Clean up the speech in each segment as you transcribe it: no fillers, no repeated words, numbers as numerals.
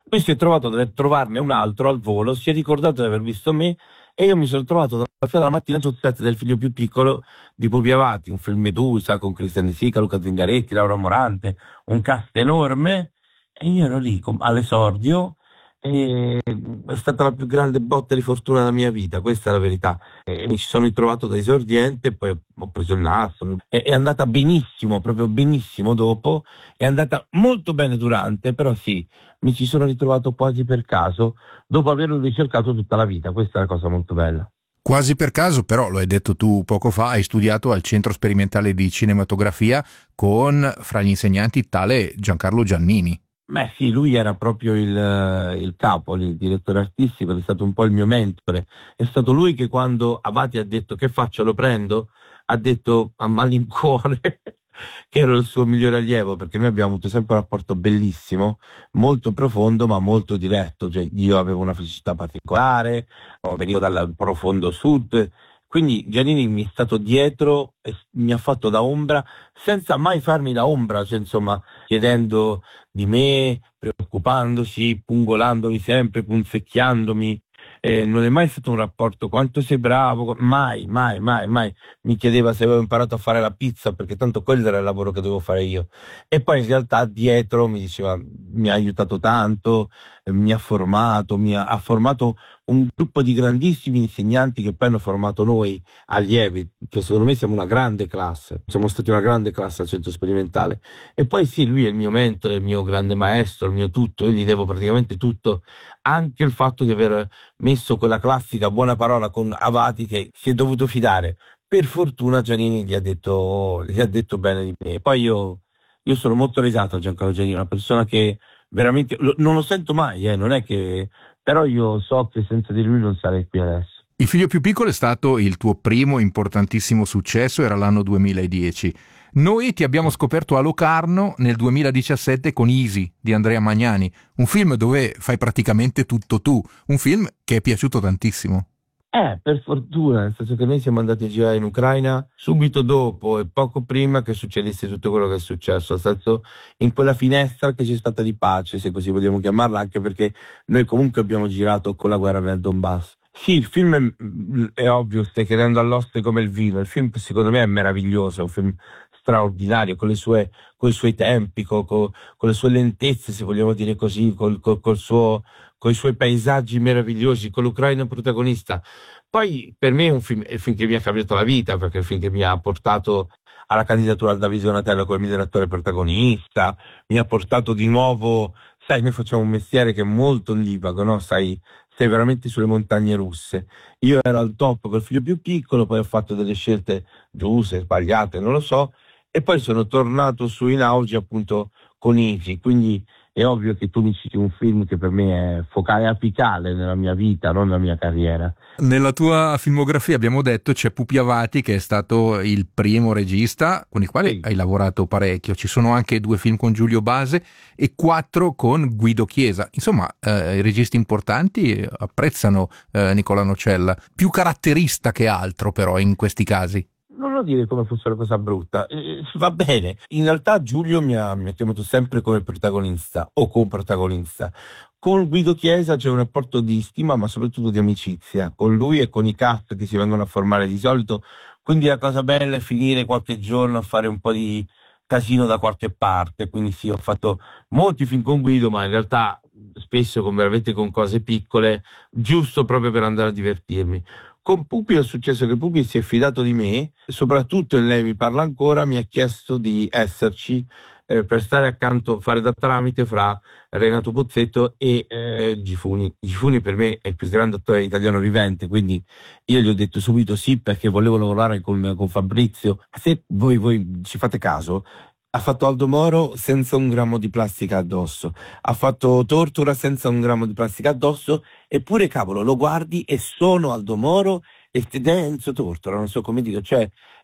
Poi si è trovato a dover trovarne un altro al volo, si è ricordato di aver visto me e io mi sono trovato dalla sera alla mattina sul set del figlio più piccolo di Pupi Avati, un film Medusa con Cristian De Sica, Luca Zingaretti, Laura Morante, un cast enorme, e io ero lì all'esordio e è stata la più grande botta di fortuna della mia vita, questa è la verità. E mi ci sono ritrovato da esordiente, poi ho preso il nastro, è andata benissimo, proprio benissimo dopo, è andata molto bene durante, però sì, mi ci sono ritrovato quasi per caso, dopo averlo ricercato tutta la vita, questa è una cosa molto bella. Quasi per caso, però, lo hai detto tu poco fa, hai studiato al Centro Sperimentale di Cinematografia con, fra gli insegnanti, tale Giancarlo Giannini. Beh sì, lui era proprio il capo, il direttore artistico, è stato un po' il mio mentore. È stato lui che quando Abati ha detto che faccio, lo prendo, ha detto a malincuore che ero il suo migliore allievo, perché noi abbiamo avuto sempre un rapporto bellissimo, molto profondo ma molto diretto. Cioè, io avevo una felicità particolare, venivo dal profondo sud, quindi Giannini mi è stato dietro e mi ha fatto da ombra senza mai farmi da ombra, cioè, insomma, chiedendo di me, preoccupandosi, pungolandomi sempre, punzecchiandomi. Non è mai stato un rapporto quanto sei bravo, mai, mai, mai, mai. Mi chiedeva se avevo imparato a fare la pizza, perché tanto quello era il lavoro che dovevo fare io. E poi in realtà dietro mi diceva, mi ha aiutato tanto, ha formato un gruppo di grandissimi insegnanti che poi hanno formato noi allievi, che secondo me siamo una grande classe, siamo stati una grande classe al centro sperimentale. E poi sì, lui è il mio mentore, il mio grande maestro, il mio tutto, io gli devo praticamente tutto, anche il fatto di aver messo quella classica buona parola con Avati che si è dovuto fidare. Per fortuna Giannini gli ha detto bene di me. Poi io sono molto legato a Giancarlo Giannini, una persona che veramente non lo sento mai, non è che, però io so che senza di lui non sarei qui adesso. Il figlio più piccolo è stato il tuo primo importantissimo successo, era l'anno 2010. Noi ti abbiamo scoperto a Locarno nel 2017 con Easy di Andrea Magnani, un film dove fai praticamente tutto tu, un film che è piaciuto tantissimo. Per fortuna, nel senso che noi siamo andati a girare in Ucraina subito dopo e poco prima che succedesse tutto quello che è successo, nel senso in quella finestra che c'è stata di pace, se così vogliamo chiamarla, anche perché noi comunque abbiamo girato con la guerra nel Donbass. Sì, il film è ovvio, stai chiedendo all'oste come il vino, il film secondo me è meraviglioso, è un film straordinario, con i suoi tempi, con le sue lentezze, se vogliamo dire così, con i suoi paesaggi meravigliosi, con l'Ucraina protagonista. Poi per me è un film che mi ha cambiato la vita, perché è un film che mi ha portato alla candidatura al Davide Donatello come miglior attore protagonista, mi ha portato di nuovo, sai, noi facciamo un mestiere che è molto ondivago, no? Sai, sei veramente sulle montagne russe. Io ero al top col figlio più piccolo, poi ho fatto delle scelte giuste, sbagliate, non lo so, e poi sono tornato su in auge appunto con Iti, quindi è ovvio che tu mi citi un film che per me è focale apicale nella mia vita, non nella mia carriera. Nella tua filmografia abbiamo detto c'è Pupi Avati che è stato il primo regista con il quale Sì. hai lavorato parecchio, ci sono anche 2 film con Giulio Base e 4 con Guido Chiesa, insomma i registi importanti apprezzano Nicola Nocella, più caratterista che altro però in questi casi. Non lo dire come fosse una cosa brutta, va bene. In realtà Giulio mi ha chiamato sempre come protagonista o coprotagonista. Con Guido Chiesa c'è un rapporto di stima, ma soprattutto di amicizia, con lui e con i cast che si vengono a formare di solito. Quindi la cosa bella è finire qualche giorno a fare un po' di casino da qualche parte. Quindi sì, ho fatto molti film con Guido, ma in realtà spesso veramente con cose piccole, giusto proprio per andare a divertirmi. Con Pupi è successo che Pupi si è fidato di me, soprattutto, e lei mi parla ancora, mi ha chiesto di esserci per stare accanto, fare da tramite fra Renato Pozzetto e Gifuni. Gifuni per me è il più grande attore italiano vivente, quindi io gli ho detto subito sì perché volevo lavorare con Fabrizio. Se voi ci fate caso, ha fatto Aldo Moro senza un grammo di plastica addosso, ha fatto Tortura senza un grammo di plastica addosso, eppure cavolo, lo guardi e sono Aldo Moro e Enzo Tortora, non so come dire, cioè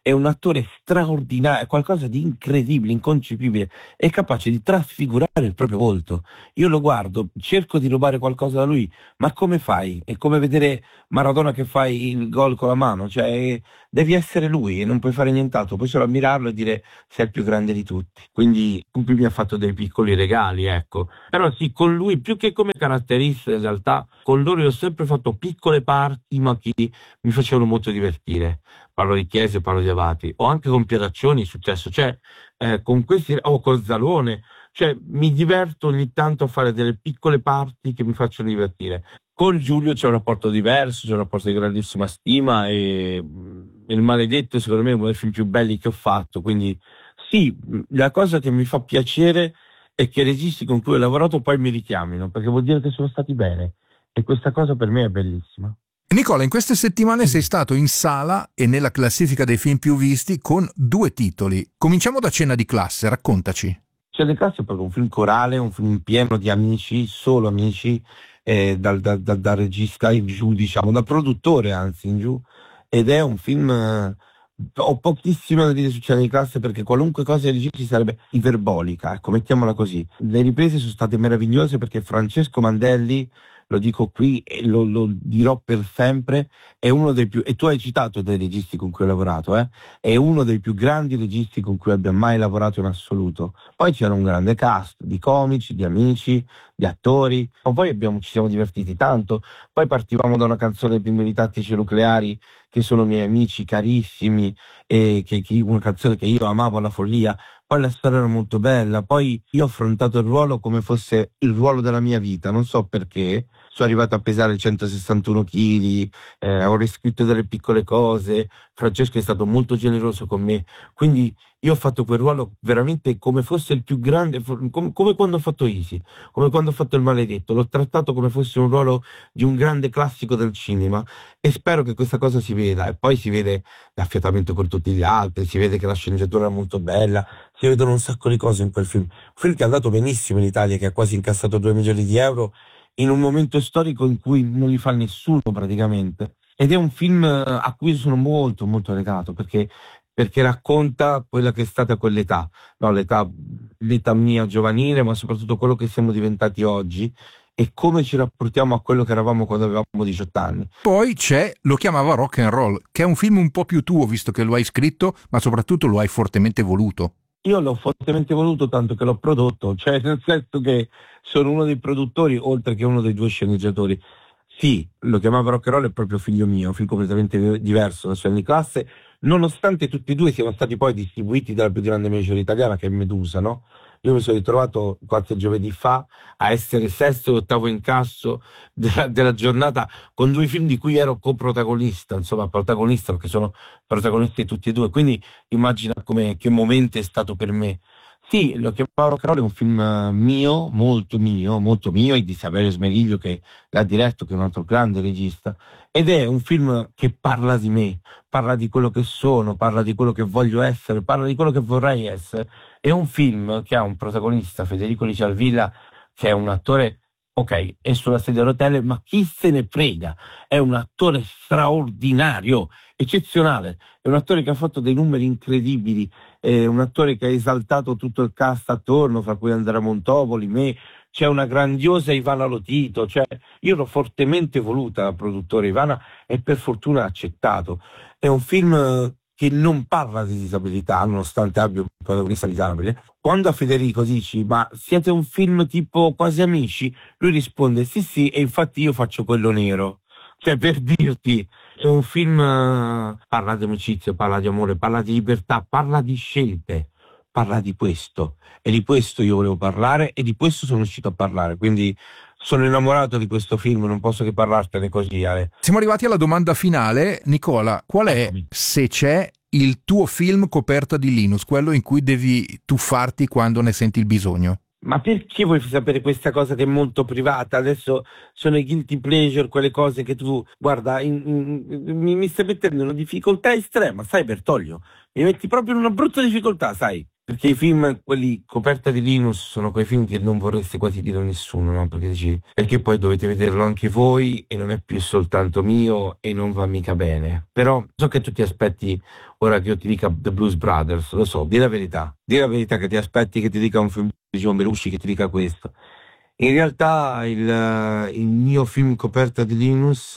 è un attore straordinario, è qualcosa di incredibile, inconcepibile, è capace di trasfigurare il proprio volto. Io lo guardo, cerco di rubare qualcosa da lui, ma come fai? È come vedere Maradona che fa il gol con la mano, cioè devi essere lui e non puoi fare nient'altro, puoi solo ammirarlo e dire sei il più grande di tutti. Quindi Pupi mi ha fatto dei piccoli regali, ecco. Però sì, con lui, più che come caratteristiche, in realtà, con loro io ho sempre fatto piccole parti, ma che mi facevano molto divertire. Parlo di Chiese, parlo di Avati, o anche con Pieraccioni è successo, cioè con questi, o col Zalone, cioè mi diverto ogni tanto a fare delle piccole parti che mi facciano divertire. Con Giulio c'è un rapporto diverso, c'è un rapporto di grandissima stima e Il Maledetto secondo me è uno dei film più belli che ho fatto, quindi sì, la cosa che mi fa piacere è che i registi con cui ho lavorato poi mi richiamino, perché vuol dire che sono stati bene e questa cosa per me è bellissima. Nicola, in queste settimane sei stato in sala e nella classifica dei film più visti con 2 titoli. Cominciamo da Cena di classe, raccontaci. C'è Le Classi è proprio un film corale, un film pieno di amici, solo amici, dal regista in giù, diciamo, dal produttore anzi in giù, ed è un film, ho pochissimo da dire su Cena di Classe perché qualunque cosa registi sarebbe iperbolica, ecco, mettiamola così. Le riprese sono state meravigliose perché Francesco Mandelli, lo dico qui e lo dirò per sempre, è uno dei più, e tu hai citato dei registi con cui ho lavorato, è uno dei più grandi registi con cui abbia mai lavorato in assoluto. Poi c'era un grande cast di comici, di amici, di attori, ma poi ci siamo divertiti tanto. Poi partivamo da una canzone dei Pimmeli Tattici Nucleari, che sono miei amici carissimi, e una canzone che io amavo alla follia. Poi la storia era molto bella, poi io ho affrontato il ruolo come fosse il ruolo della mia vita, non so perché, sono arrivato a pesare 161 kg, ho riscritto delle piccole cose, Francesco è stato molto generoso con me, quindi io ho fatto quel ruolo veramente come fosse il più grande, come quando ho fatto Easy, come quando ho fatto Il Maledetto, l'ho trattato come fosse un ruolo di un grande classico del cinema e spero che questa cosa si veda e poi si vede l'affiatamento con tutti gli altri, si vede che la sceneggiatura è molto bella, si vedono un sacco di cose in quel film. Un film che è andato benissimo in Italia, che ha quasi incassato 2 milioni di euro in un momento storico in cui non li fa nessuno praticamente. Ed è un film a cui sono molto molto legato perché racconta quella che è stata quell'età, no, l'età mia giovanile, ma soprattutto quello che siamo diventati oggi e come ci rapportiamo a quello che eravamo quando avevamo 18 anni. Poi c'è Lo chiamava Rock and Roll, che è un film un po' più tuo, visto che lo hai scritto, ma soprattutto lo hai fortemente voluto. Io l'ho fortemente voluto tanto che l'ho prodotto, cioè nel senso che sono uno dei produttori oltre che uno dei 2 sceneggiatori. Sì, Lo chiamava Rock and Roll è proprio figlio mio, un film completamente diverso da Cena di Classe, nonostante tutti e 2 siano stati poi distribuiti dalla più grande major italiana che è Medusa, no? Io mi sono ritrovato qualche giovedì fa a essere sesto e ottavo incasso della giornata con 2 film di cui ero coprotagonista, insomma protagonista perché sono protagonisti tutti e 2, quindi immagina che momento è stato per me. Sì, Lo chiamavo Rock and Roll è un film molto mio, e di Saverio Smeriglio che l'ha diretto, che è un altro grande regista, ed è un film che parla di me, parla di quello che sono, parla di quello che voglio essere, parla di quello che vorrei essere. È un film che ha un protagonista, Federico Licialvilla, che è un attore, ok, è sulla sedia a rotelle, ma chi se ne frega? È un attore straordinario, eccezionale, è un attore che ha fatto dei numeri incredibili, è un attore che ha esaltato tutto il cast attorno, fra cui Andrea Montopoli, me, c'è una grandiosa Ivana Lotito, cioè io l'ho fortemente voluta la produttore Ivana e per fortuna ha accettato. È un film che non parla di disabilità, nonostante abbia un protagonista disabile. Quando a Federico dici, ma siete un film tipo Quasi Amici? Lui risponde, sì sì, e infatti io faccio quello nero. Cioè, per dirti, è un film, parla di amicizia, parla di amore, parla di libertà, parla di scelte, parla di questo. E di questo io volevo parlare e di questo sono uscito a parlare. Quindi sono innamorato di questo film, non posso che parlartene così, Ale. Siamo arrivati alla domanda finale. Nicola, qual è, Eccomi. se c'è, il tuo film coperta di Linus, quello in cui devi tuffarti quando ne senti il bisogno? Ma perché vuoi sapere questa cosa che è molto privata? Adesso sono i guilty pleasure, quelle cose che tu, guarda, mi stai mettendo in una difficoltà estrema, sai Bertoglio? Mi metti proprio in una brutta difficoltà, sai? Perché i film, quelli coperta di Linus, sono quei film che non vorreste quasi dire a nessuno, no? Perché poi dovete vederlo anche voi e non è più soltanto mio e non va mica bene. Però so che tu ti aspetti ora che io ti dica The Blues Brothers, lo so, di la verità che ti aspetti che ti dica un film di John Belushi che ti dica questo. In realtà il mio film coperta di Linus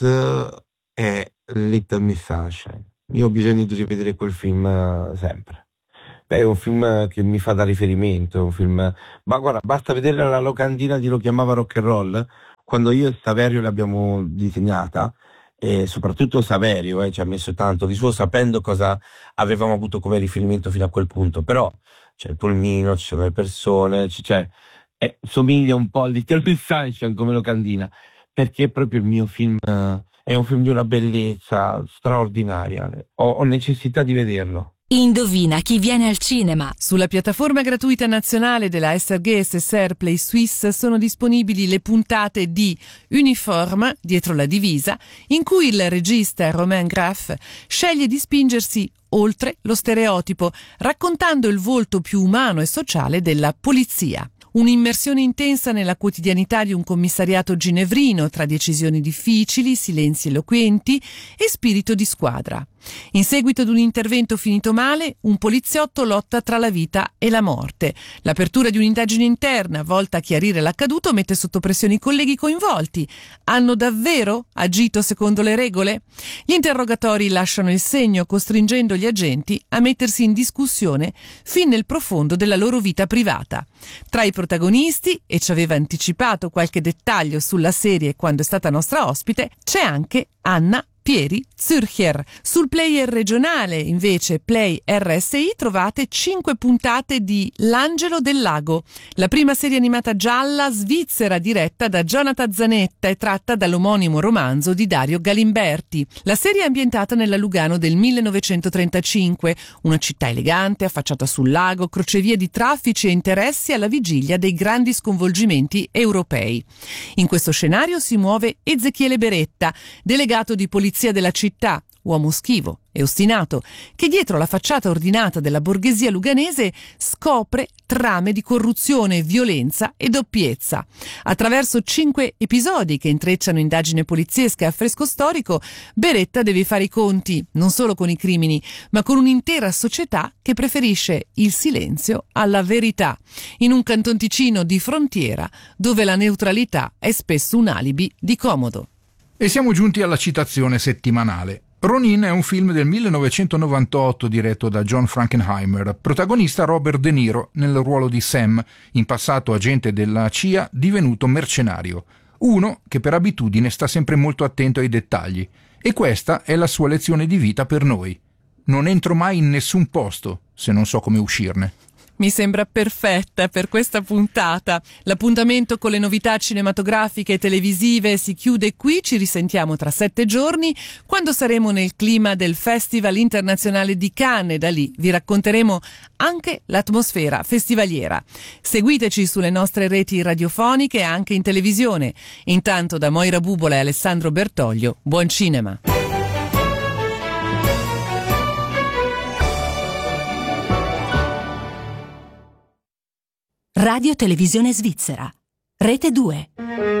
è Little Miss Sunshine. Io ho bisogno di rivedere quel film sempre. Beh, è un film che mi fa da riferimento, è un film. Ma guarda, basta vedere la locandina di Lo chiamava Rock and Roll, quando io e Saverio l'abbiamo disegnata, e soprattutto Saverio ci ha messo tanto di suo sapendo cosa avevamo avuto come riferimento fino a quel punto, però c'è il pulmino, ci sono le persone, somiglia un po' a Little Miss Sunshine come locandina, perché è proprio il mio film, è un film di una bellezza straordinaria, ho necessità di vederlo. Indovina chi viene al cinema. Sulla piattaforma gratuita nazionale della SRG SSR Play Suisse sono disponibili le puntate di Uniforme, dietro la divisa, in cui il regista Romain Graff sceglie di spingersi oltre lo stereotipo, raccontando il volto più umano e sociale della polizia. Un'immersione intensa nella quotidianità di un commissariato ginevrino tra decisioni difficili, silenzi eloquenti e spirito di squadra. In seguito ad un intervento finito male, un poliziotto lotta tra la vita e la morte. L'apertura di un'indagine interna volta a chiarire l'accaduto mette sotto pressione i colleghi coinvolti. Hanno davvero agito secondo le regole? Gli interrogatori lasciano il segno, costringendo gli agenti a mettersi in discussione fin nel profondo della loro vita privata. Tra i protagonisti, e ci aveva anticipato qualche dettaglio sulla serie quando è stata nostra ospite, c'è anche Anna Pieri Zürcher. Sul player regionale, invece, Play RSI, trovate 5 puntate di L'Angelo del Lago, la prima serie animata gialla svizzera diretta da Jonathan Zanetta e tratta dall'omonimo romanzo di Dario Galimberti. La serie è ambientata nella Lugano del 1935, una città elegante, affacciata sul lago, crocevia di traffici e interessi alla vigilia dei grandi sconvolgimenti europei. In questo scenario si muove Ezechiele Beretta, delegato di polizia della città, uomo schivo e ostinato, che dietro la facciata ordinata della borghesia luganese scopre trame di corruzione, violenza e doppiezza. Attraverso 5 episodi che intrecciano indagine poliziesche a fresco storico, Beretta deve fare i conti non solo con i crimini, ma con un'intera società che preferisce il silenzio alla verità, in un cantonticino di frontiera dove la neutralità è spesso un alibi di comodo. E siamo giunti alla citazione settimanale. Ronin è un film del 1998 diretto da John Frankenheimer, protagonista Robert De Niro nel ruolo di Sam, in passato agente della CIA divenuto mercenario, uno che per abitudine sta sempre molto attento ai dettagli, e questa è la sua lezione di vita per noi. Non entro mai in nessun posto se non so come uscirne. Mi sembra perfetta per questa puntata. L'appuntamento con le novità cinematografiche e televisive si chiude qui. Ci risentiamo tra 7 giorni, quando saremo nel clima del Festival Internazionale di Cannes, e da lì vi racconteremo anche l'atmosfera festivaliera. Seguiteci sulle nostre reti radiofoniche e anche in televisione. Intanto, da Moira Bubola e Alessandro Bertoglio, buon cinema. Radio Televisione Svizzera. Rete 2.